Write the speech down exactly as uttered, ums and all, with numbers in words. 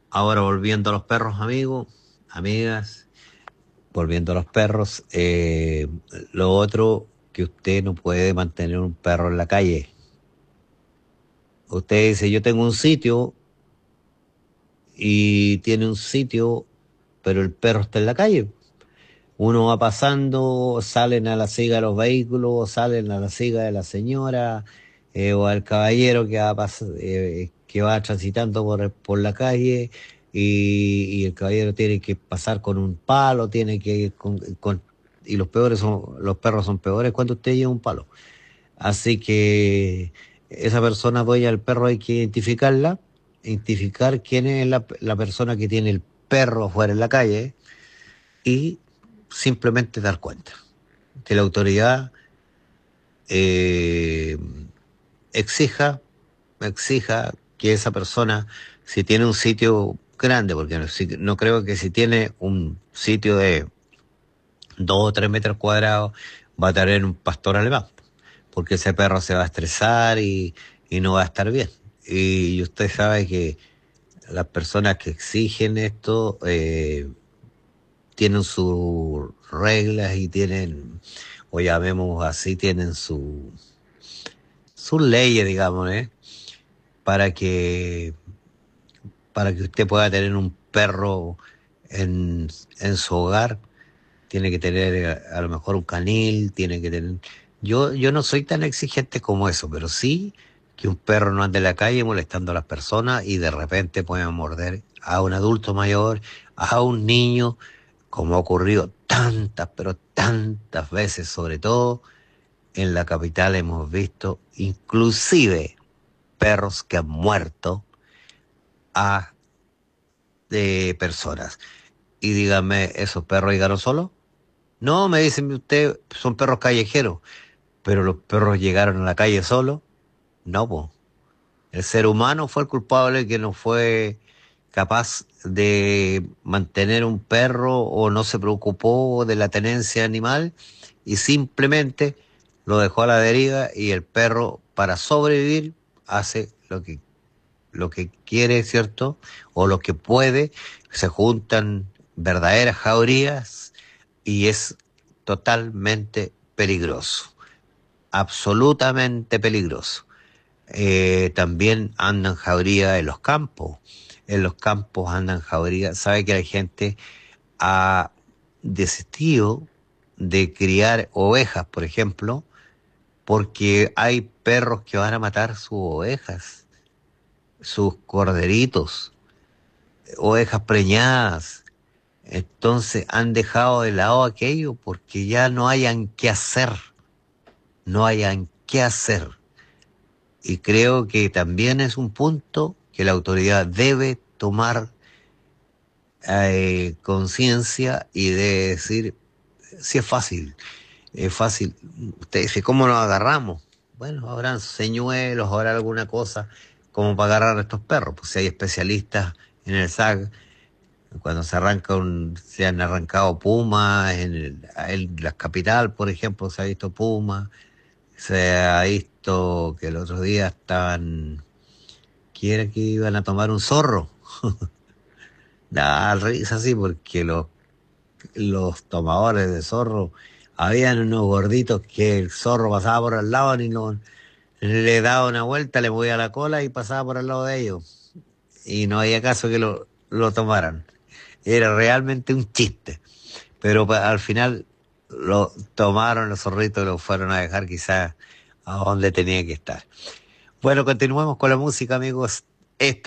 Ahora volviendo a los perros, amigos, amigas, volviendo a los perros, eh, lo otro que usted no puede mantener un perro en la calle. Usted dice, yo tengo un sitio y tiene un sitio, pero el perro está en la calle. Uno va pasando, salen a la siga los vehículos, salen a la siga de la señora eh, o al caballero que va, pas- eh, que va transitando por, por la calle y, y el caballero tiene que pasar con un palo, tiene que ir con, con- y los peores son, los perros son peores cuando usted lleva un palo. Así que esa persona dueña del perro hay que identificarla, identificar quién es la, la persona que tiene el perro afuera en la calle y simplemente dar cuenta. Que la autoridad eh, exija, exija que esa persona, si tiene un sitio grande, porque no, si- no creo que si tiene un sitio de dos o tres metros cuadrados, va a tener un pastor alemán, porque ese perro se va a estresar y, y no va a estar bien. Y usted sabe que las personas que exigen esto eh, tienen sus reglas y tienen, o llamemos así, tienen su, sus leyes, digamos, ¿eh? Para que, para que usted pueda tener un perro en, en su hogar, tiene que tener eh, a lo mejor un canil, tiene que tener... Yo, yo no soy tan exigente como eso, pero sí que un perro no ande en la calle molestando a las personas y de repente pueda morder a un adulto mayor, a un niño, como ha ocurrido tantas, pero tantas veces, sobre todo en la capital hemos visto inclusive perros que han muerto a de personas. Y dígame, ¿esos perros llegaron solos? No, me dicen usted, son perros callejeros, pero los perros llegaron a la calle solos. No, pues. El ser humano fue el culpable que no fue capaz de mantener un perro o no se preocupó de la tenencia animal y simplemente lo dejó a la deriva y el perro para sobrevivir hace lo que lo que quiere, ¿cierto? O lo que puede, se juntan verdaderas jaurías y es totalmente peligroso, absolutamente peligroso. Eh, también andan jauría en los campos. En los campos andan jauría. Sabe que la gente ha desistido de criar ovejas, por ejemplo, porque hay perros que van a matar sus ovejas, sus corderitos, ovejas preñadas. Entonces han dejado de lado aquello porque ya no hayan qué hacer, no hayan qué hacer. Y creo que también es un punto que la autoridad debe tomar eh, conciencia y de decir, si es fácil, es fácil. Usted dice, ¿cómo nos agarramos? Bueno, habrán señuelos, habrá alguna cosa como para agarrar a estos perros. Pues si hay especialistas en el S A C, cuando se arranca un, se han arrancado pumas, en, el, en la capital, por ejemplo, se ha visto pumas, se ha visto que el otro día estaban quiere que iban a tomar un zorro. Da risa sí, porque los, los tomadores de zorro, habían unos gorditos que el zorro pasaba por al lado y no le daba una vuelta, le movía la cola y pasaba por al lado de ellos. Y no había caso que lo, lo tomaran. Era realmente un chiste. Pero pa- al final lo tomaron los zorritos y lo fueron a dejar quizás a donde tenía que estar. Bueno, continuemos con la música, amigos. Esta